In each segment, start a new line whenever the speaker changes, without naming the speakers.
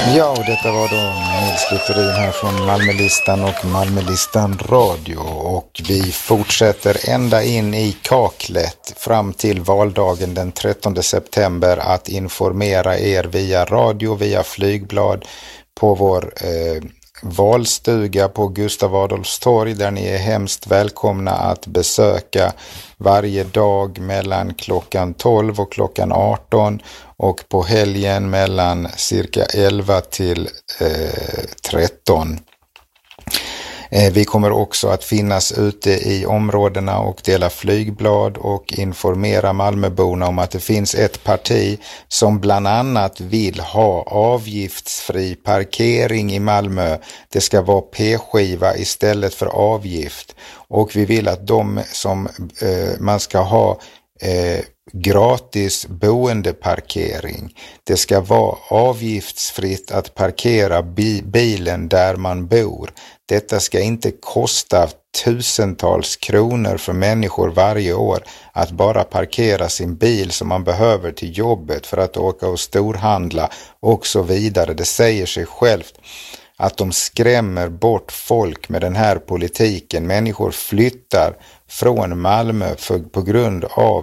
Ja, och detta var då Nils Littorin här från Malmölistan och Malmölistan Radio. Och vi fortsätter ända in i kaklet fram till valdagen den 13 september att informera er via radio, via flygblad på vår valstuga på Gustav Adolfs torg, där ni är hemskt välkomna att besöka varje dag mellan klockan 12 och klockan 18 och på helgen mellan cirka 11 till 13. Vi kommer också att finnas ute i områdena och dela flygblad och informera Malmöborna om att det finns ett parti som bland annat vill ha avgiftsfri parkering i Malmö. Det ska vara p-skiva istället för avgift. Och vi vill att man ska ha gratis boendeparkering. Det ska vara avgiftsfritt att parkera bilen där man bor. Detta ska inte kosta tusentals kronor för människor varje år att bara parkera sin bil som man behöver till jobbet för att åka och storhandla och så vidare. Det säger sig självt att de skrämmer bort folk med den här politiken. Människor flyttar från Malmö på grund av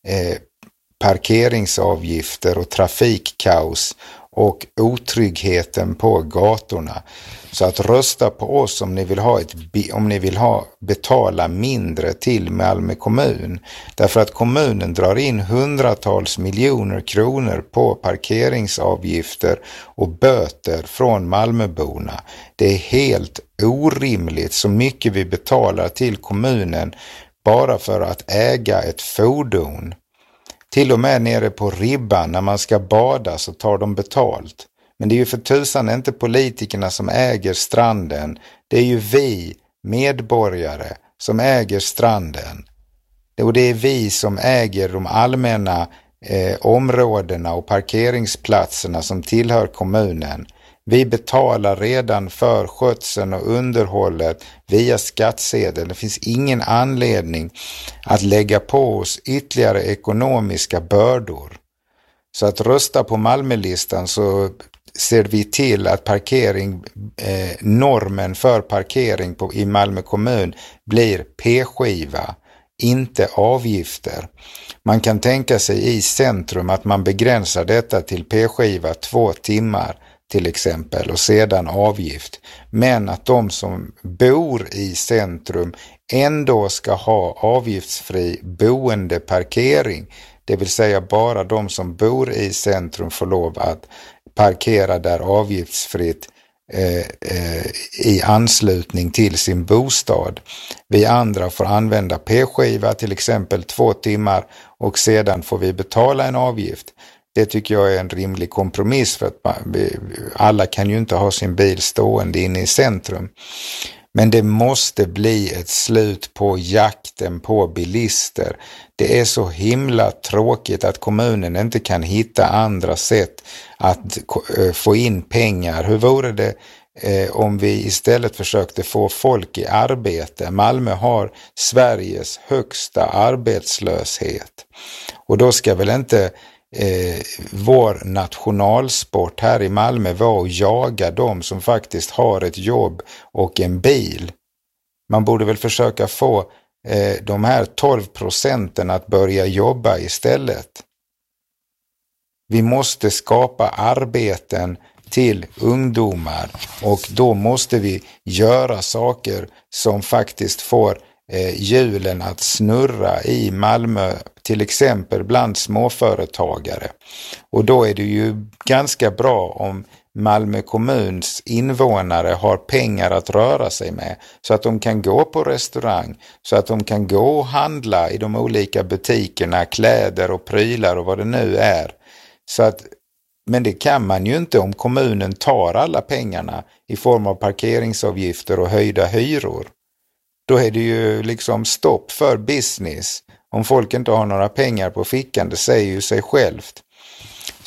parkeringsavgifter och trafikkaos och otryggheten på gatorna. Så att rösta på oss om ni vill betala mindre till Malmö kommun. Därför att kommunen drar in hundratals miljoner kronor på parkeringsavgifter och böter från Malmöborna. Det är helt orimligt så mycket vi betalar till kommunen bara för att äga ett fordon. Till och med nere på ribban när man ska bada så tar de betalt. Men det är ju för tusan inte politikerna som äger stranden. Det är ju vi medborgare som äger stranden. Och det är vi som äger de allmänna områdena och parkeringsplatserna som tillhör kommunen. Vi betalar redan för skötseln och underhållet via skattsedeln. Det finns ingen anledning att lägga på oss ytterligare ekonomiska bördor. Så att rösta på Malmölistan så ser vi till att normen för parkering i Malmö kommun blir p-skiva, inte avgifter. Man kan tänka sig i centrum att man begränsar detta till p-skiva 2 timmar till exempel och sedan avgift. Men att de som bor i centrum ändå ska ha avgiftsfri boendeparkering. Det vill säga bara de som bor i centrum får lov att parkera där avgiftsfritt i anslutning till sin bostad. Vi andra får använda p-skiva till exempel 2 timmar och sedan får vi betala en avgift. Det tycker jag är en rimlig kompromiss för att alla kan ju inte ha sin bil stående inne i centrum. Men det måste bli ett slut på jakten på bilister. Det är så himla tråkigt att kommunen inte kan hitta andra sätt att få in pengar. Hur vore det om vi istället försökte få folk i arbete? Malmö har Sveriges högsta arbetslöshet. Och då ska väl inte vår nationalsport här i Malmö var att jaga de som faktiskt har ett jobb och en bil. Man borde väl försöka få de här 12% att börja jobba istället. Vi måste skapa arbeten till ungdomar och då måste vi göra saker som faktiskt får hjulen att snurra i Malmö, till exempel bland småföretagare. Och då är det ju ganska bra om Malmö kommuns invånare har pengar att röra sig med så att de kan gå på restaurang, så att de kan gå och handla i de olika butikerna, kläder och prylar och vad det nu är. Men det kan man ju inte om kommunen tar alla pengarna i form av parkeringsavgifter och höjda hyror. Då är det ju liksom stopp för business. Om folk inte har några pengar på fickan, det säger ju sig självt.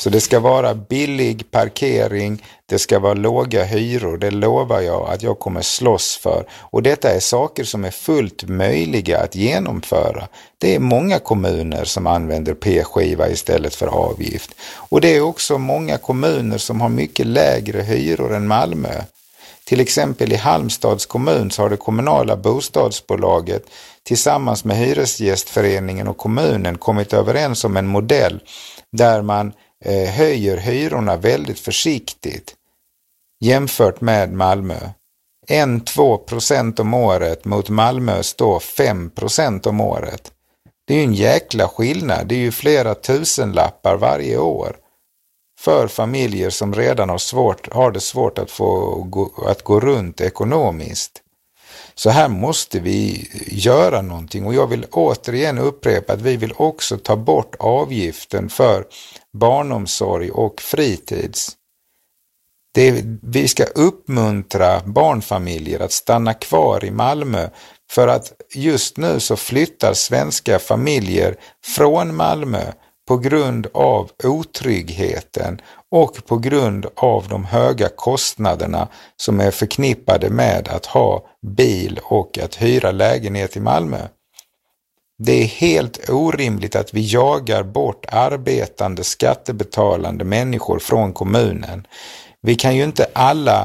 Så det ska vara billig parkering, det ska vara låga hyror, det lovar jag att jag kommer slåss för. Och detta är saker som är fullt möjliga att genomföra. Det är många kommuner som använder p-skiva istället för avgift. Och det är också många kommuner som har mycket lägre hyror än Malmö. Till exempel i Halmstads kommun så har det kommunala bostadsbolaget tillsammans med Hyresgästföreningen och kommunen kommit överens om en modell där man höjer hyrorna väldigt försiktigt jämfört med Malmö. 1-2% om året mot Malmös då 5% om året. Det är ju en jäkla skillnad, det är ju flera tusenlappar varje år för familjer som redan har det svårt att gå runt ekonomiskt. Så här måste vi göra någonting, och jag vill återigen upprepa att vi vill också ta bort avgiften för barnomsorg och fritids. Vi ska uppmuntra barnfamiljer att stanna kvar i Malmö, för att just nu så flyttar svenska familjer från Malmö på grund av otryggheten och på grund av de höga kostnaderna som är förknippade med att ha bil och att hyra lägenhet i Malmö. Det är helt orimligt att vi jagar bort arbetande, skattebetalande människor från kommunen. Vi kan ju inte alla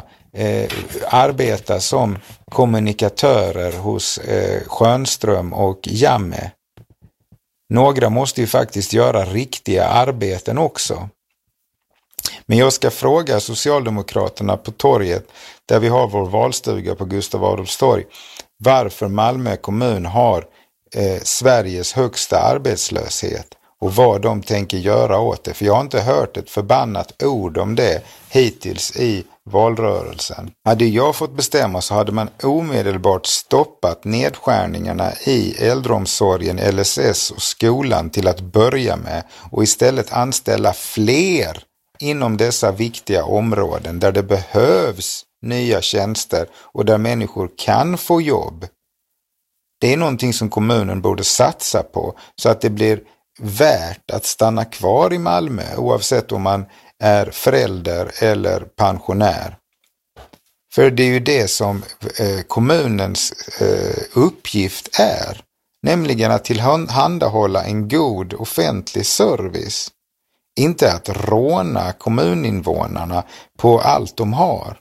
arbeta som kommunikatörer hos Schönström och Jamme. Några måste ju faktiskt göra riktiga arbeten också. Men jag ska fråga Socialdemokraterna på torget, där vi har vår valstuga på Gustav Adolfs torg, varför Malmö kommun har Sveriges högsta arbetslöshet och vad de tänker göra åt det. För jag har inte hört ett förbannat ord om det hittills i valrörelsen. Hade jag fått bestämma så hade man omedelbart stoppat nedskärningarna i äldreomsorgen, LSS och skolan till att börja med, och istället anställa fler inom dessa viktiga områden där det behövs nya tjänster och där människor kan få jobb. Det är någonting som kommunen borde satsa på, så att det blir värt att stanna kvar i Malmö oavsett om man är förälder eller pensionär. För det är ju det som kommunens uppgift är, nämligen att tillhandahålla en god offentlig service. Inte att råna kommuninvånarna på allt de har.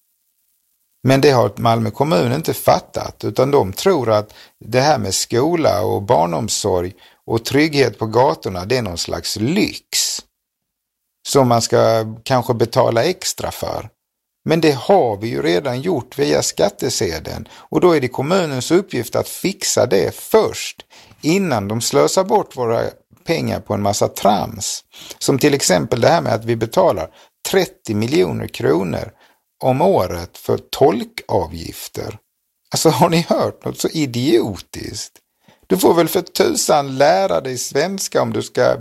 Men det har Malmö kommun inte fattat, utan de tror att det här med skola och barnomsorg och trygghet på gatorna, det är någon slags lyx som man ska kanske betala extra för. Men det har vi ju redan gjort via skattesedeln, och då är det kommunens uppgift att fixa det först innan de slösar bort våra pengar på en massa trams. Som till exempel det här med att vi betalar 30 miljoner kronor om året för tolkavgifter. Alltså, har ni hört något så idiotiskt? Du får väl för tusan lära dig svenska om du ska